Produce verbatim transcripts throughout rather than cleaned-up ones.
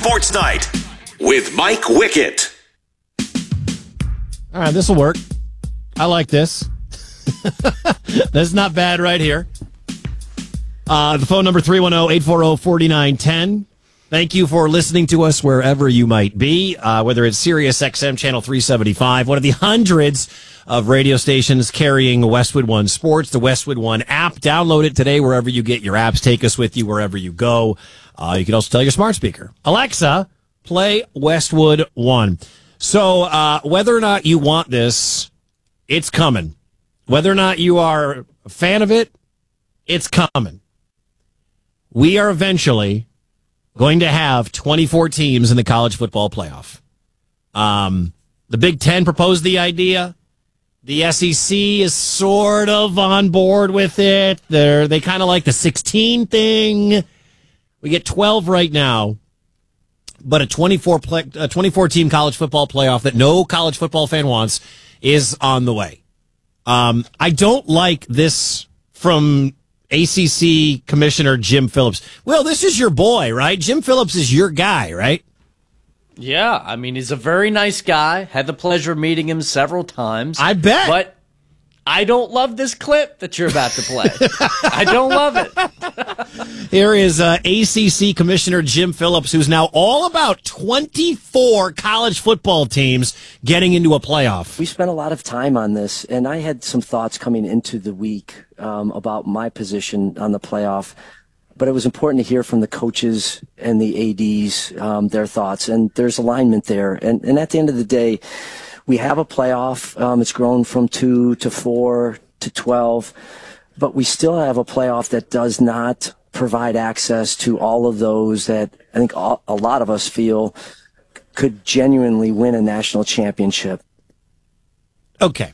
Sports Night with Mike Wickett. All right, this will work. I like this. That's not bad right here. Uh, the phone number three one zero, eight four zero, four nine one zero. Thank you for listening to us wherever you might be, uh, whether it's Sirius X M Channel three seventy-five, one of the hundreds of radio stations carrying Westwood One Sports, the Westwood One app. Download it today wherever you get your apps. Take us with you wherever you go. Uh, you can also tell your smart speaker, Alexa, play Westwood One. So uh, whether or not you want this, it's coming. Whether or not you are a fan of it, it's coming. We are eventually going to have twenty-four teams in the college football playoff. Um, the Big Ten proposed the idea. The S E C is sort of on board with it. They're, they kind of like the sixteen thing. We get twelve right now, but a twenty-four play, a twenty-four team college football playoff that no college football fan wants is on the way. Um, I don't like this from A C C Commissioner Jim Phillips. Well, this is your boy, right? Jim Phillips is your guy, right? Yeah, I mean, he's a very nice guy. Had the pleasure of meeting him several times. I bet. But I don't love this clip that you're about to play. I don't love it. Here is uh, A C C Commissioner Jim Phillips, who's now all about twenty-four college football teams getting into a playoff. We spent a lot of time on this, and I had some thoughts coming into the week um, about my position on the playoff. But it was important to hear from the coaches and the A Ds, um, their thoughts, and there's alignment there. And, and at the end of the day, we have a playoff. Um, it's grown from two to four to twelve, but we still have a playoff that does not provide access to all of those that I think all, a lot of us feel could genuinely win a national championship. Okay.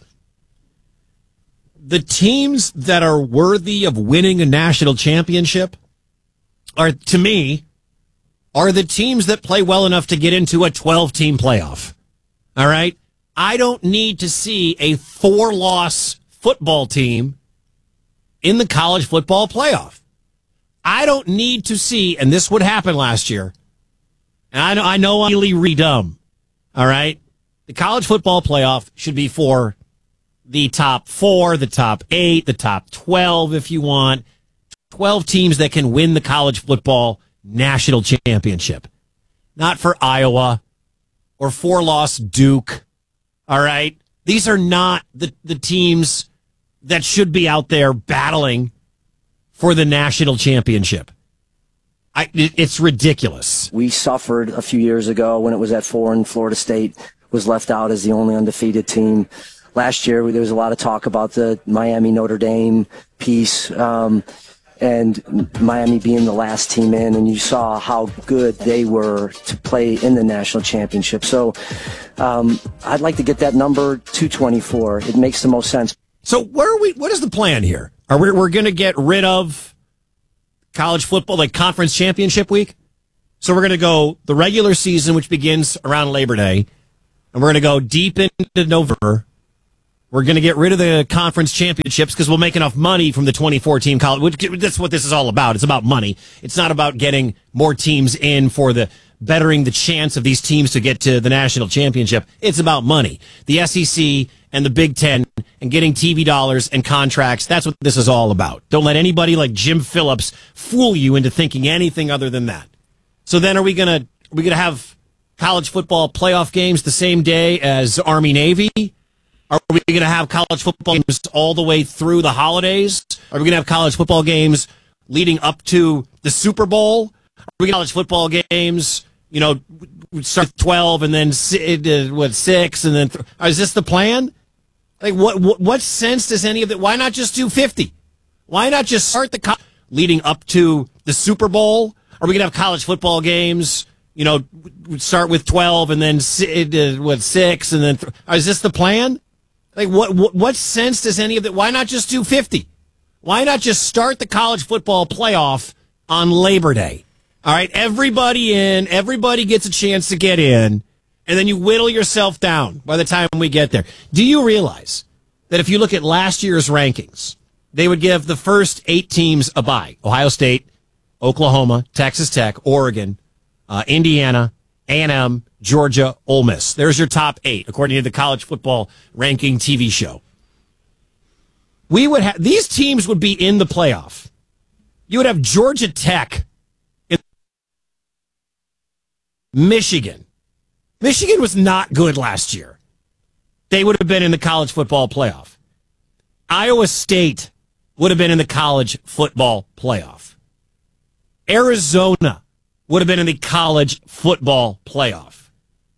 The teams that are worthy of winning a national championship are, to me, are the teams that play well enough to get into a twelve-team playoff. All right? I don't need to see a four-loss football team in the college football playoff. I don't need to see, and this would happen last year, and I know, I know I'm really redumb, all right? The college football playoff should be for the top four, the top eight, the top twelve, if you want. twelve teams that can win the college football national championship. Not for Iowa or four-loss Duke. All right? These are not the, the teams that should be out there battling for the national championship. I, it, it's ridiculous. We suffered a few years ago when it was at four and Florida State was left out as the only undefeated team. Last year, there was a lot of talk about the Miami-Notre Dame piece, um, and Miami being the last team in, and you saw how good they were to play in the national championship. So um, I'd like to get that number to twenty-four. It makes the most sense. So where are we? What is the plan here? Are we we're going to get rid of college football, like conference championship week? So we're going to go the regular season, which begins around Labor Day, and we're going to go deep into November. We're going to get rid of the conference championships because we'll make enough money from the twenty-four team college. That's what this is all about. It's about money. It's not about getting more teams in for the bettering the chance of these teams to get to the national championship. It's about money. The S E C and the Big Ten and getting T V dollars and contracts. That's what this is all about. Don't let anybody like Jim Phillips fool you into thinking anything other than that. So then are we going to, are we going to have college football playoff games the same day as Army Navy? Are we going to have college football games all the way through the holidays? Are we going to have college football games leading up to the Super Bowl? Are we going to have college football games, you know, start with twelve and then what, six and then th- is this the plan? Like what, what what sense does any of it? Why not just do fifty? Why not just start the co- leading up to the Super Bowl? Are we going to have college football games, you know, start with twelve and then what, six and then th- is this the plan? Like, what, what what sense does any of that? Why not just do fifty? Why not just start the college football playoff on Labor Day? All right, everybody in, everybody gets a chance to get in, and then you whittle yourself down by the time we get there. Do you realize that if you look at last year's rankings, they would give the first eight teams a bye? Ohio State, Oklahoma, Texas Tech, Oregon, uh, Indiana, A and M, Georgia, Ole Miss. There's your top eight, according to the college football ranking T V show. We would have these teams would be in the playoff. You would have Georgia Tech, in Michigan. Michigan was not good last year. They would have been in the college football playoff. Iowa State would have been in the college football playoff. Arizona would have been in the college football playoff.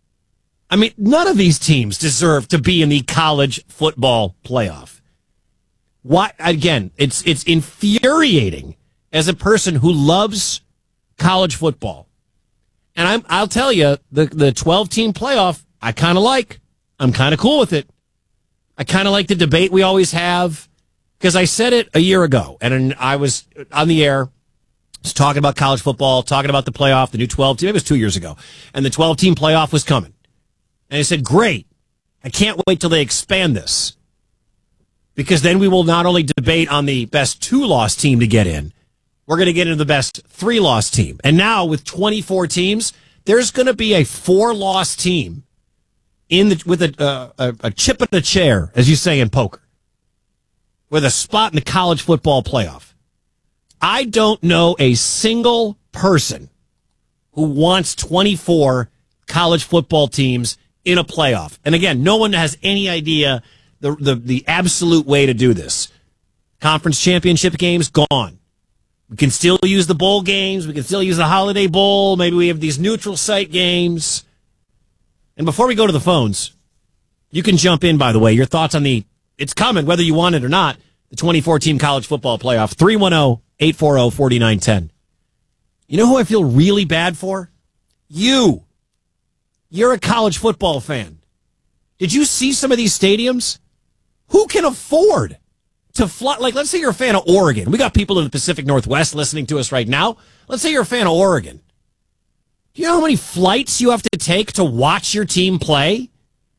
I mean, none of these teams deserve to be in the college football playoff. Why? Again, it's it's infuriating as a person who loves college football. And I'm, I'll tell you, the the twelve-team playoff, I kind of like. I'm kind of cool with it. I kind of like the debate we always have, because I said it a year ago, and I was on the air was talking about college football, talking about the playoff, the new twelve-team. It was two years ago, and the twelve-team playoff was coming. And I said, great. I can't wait till they expand this, because then we will not only debate on the best two-loss team to get in, we're going to get into the best three-loss team. And now with twenty-four teams, there's going to be a four-loss team in the with a, uh, a a chip in the chair, as you say in poker, with a spot in the college football playoff. I don't know a single person who wants twenty-four college football teams in a playoff. And again, no one has any idea the the, the absolute way to do this. Conference championship games, gone. We can still use the bowl games. We can still use the Holiday Bowl. Maybe we have these neutral site games. And before we go to the phones, you can jump in, by the way, your thoughts on the, it's coming, whether you want it or not, the twenty-four-team college football playoff, three one zero, eight four zero, four nine one zero. You know who I feel really bad for? You. You're a college football fan. Did you see some of these stadiums? Who can afford to fly? Like, let's say you're a fan of Oregon. We got people in the Pacific Northwest listening to us right now. Let's say you're a fan of Oregon. Do you know how many flights you have to take to watch your team play?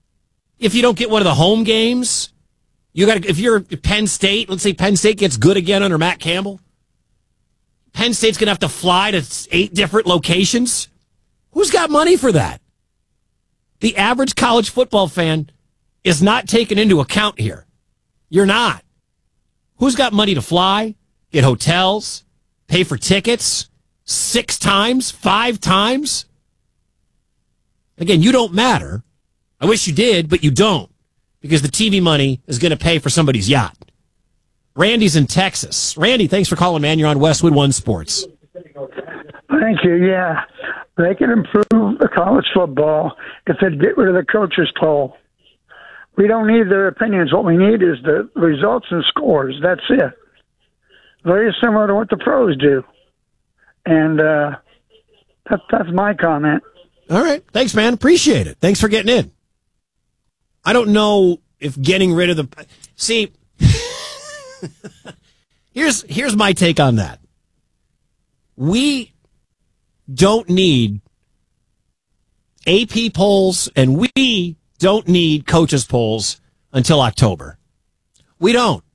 If you don't get one of the home games, you got. If you're Penn State, let's say Penn State gets good again under Matt Campbell. Penn State's going to have to fly to eight different locations. Who's got money for that? The average college football fan is not taken into account here. You're not. Who's got money to fly, get hotels, pay for tickets six times, five times? Again, you don't matter. I wish you did, but you don't, because the T V money is going to pay for somebody's yacht. Randy's in Texas. Randy, thanks for calling, man. You're on Westwood One Sports. Thank you. Yeah, they can improve the college football if they get rid of the coaches poll. We don't need their opinions. What we need is the results and scores. That's it. Very similar to what the pros do. And uh, that, that's my comment. All right. Thanks, man. Appreciate it. Thanks for getting in. I don't know if getting rid of the... See, here's here's my take on that. We don't need A P polls, and we don't need coaches polls until October. We don't.